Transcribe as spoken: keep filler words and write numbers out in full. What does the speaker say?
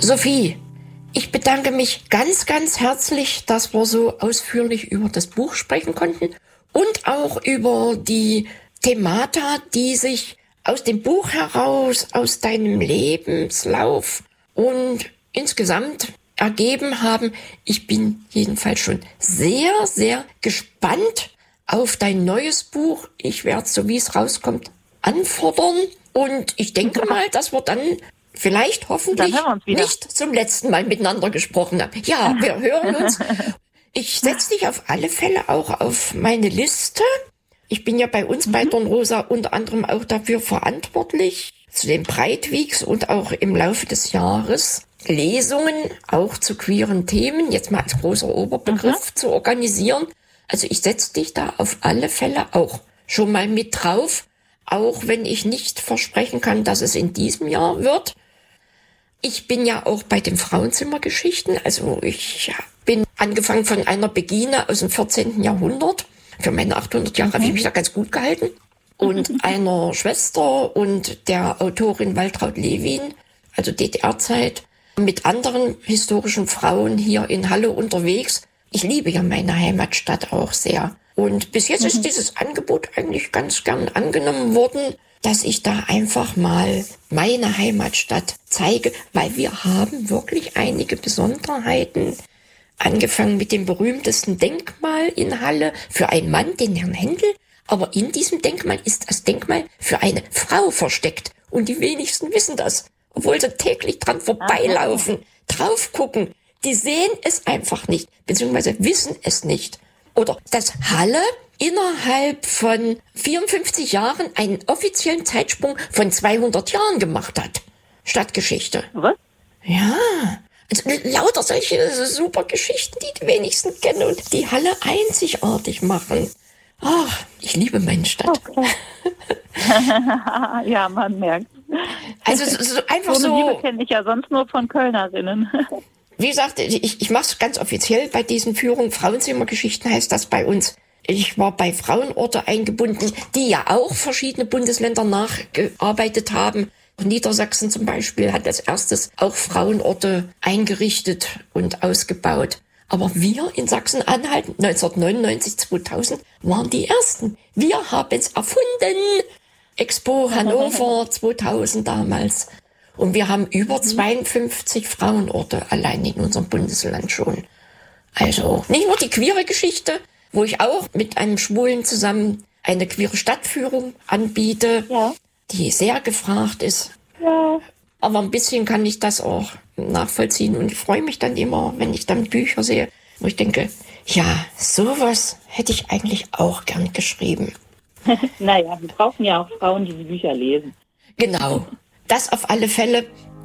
Sophie, ich bedanke mich ganz, ganz herzlich, dass wir so ausführlich über das Buch sprechen konnten und auch über die Themata, die sich aus dem Buch heraus, aus deinem Lebenslauf und insgesamt ergeben haben. Ich bin jedenfalls schon sehr, sehr gespannt auf dein neues Buch. Ich werde, so wie es rauskommt, anfordern. Und ich denke mal, dass wir dann vielleicht hoffentlich nicht zum letzten Mal miteinander gesprochen haben. Ja, wir hören uns. Ich setze dich auf alle Fälle auch auf meine Liste. Ich bin ja bei uns mhm. bei Dornrosa unter anderem auch dafür verantwortlich, zu den Breitwiegs und auch im Laufe des Jahres Lesungen auch zu queeren Themen, jetzt mal als großer Oberbegriff, mhm. zu organisieren. Also ich setze dich da auf alle Fälle auch schon mal mit drauf, auch wenn ich nicht versprechen kann, dass es in diesem Jahr wird. Ich bin ja auch bei den Frauenzimmergeschichten, also ich bin angefangen von einer Begine aus dem vierzehnten Jahrhundert. Für meine achthundert Jahre mhm. habe ich mich da ganz gut gehalten. Und mhm. einer Schwester und der Autorin Waltraud Lewin, also D D R-Zeit, mit anderen historischen Frauen hier in Halle unterwegs. Ich liebe ja meine Heimatstadt auch sehr. Und bis jetzt mhm. ist dieses Angebot eigentlich ganz gern angenommen worden, dass ich da einfach mal meine Heimatstadt zeige, weil wir haben wirklich einige Besonderheiten. Angefangen mit dem berühmtesten Denkmal in Halle für einen Mann, den Herrn Händel. Aber in diesem Denkmal ist das Denkmal für eine Frau versteckt. Und die wenigsten wissen das. Obwohl sie täglich dran vorbeilaufen, drauf gucken. Die sehen es einfach nicht, beziehungsweise wissen es nicht. Oder dass Halle innerhalb von vierundfünfzig Jahren einen offiziellen Zeitsprung von zweihundert Jahren gemacht hat. Stadtgeschichte. Was? Ja. Also lauter solche super Geschichten, die die wenigsten kennen und die Halle einzigartig machen. Ach, ich liebe meine Stadt. Okay. Ja, man merkt. Also so, so einfach so. so. Eine Liebe kenne ich ja sonst nur von Kölnerinnen. Wie gesagt, ich, ich mache es ganz offiziell bei diesen Führungen. Frauenzimmergeschichten heißt das bei uns. Ich war bei Frauenorte eingebunden, die ja auch verschiedene Bundesländer nachgearbeitet haben. Niedersachsen zum Beispiel hat als erstes auch Frauenorte eingerichtet und ausgebaut. Aber wir in Sachsen-Anhalt neunzehnhundertneunundneunzig, zweitausend waren die Ersten. Wir haben es erfunden. Expo Hannover zweitausend damals. Und wir haben über zweiundfünfzig Frauenorte allein in unserem Bundesland schon. Also nicht nur die queere Geschichte, wo ich auch mit einem Schwulen zusammen eine queere Stadtführung anbiete, ja. die sehr gefragt ist. Ja. Aber ein bisschen kann ich das auch nachvollziehen. Und ich freue mich dann immer, wenn ich dann Bücher sehe, wo ich denke, ja, sowas hätte ich eigentlich auch gern geschrieben. Naja, wir brauchen ja auch Frauen, die die Bücher lesen. Genau, das auf alle Fälle.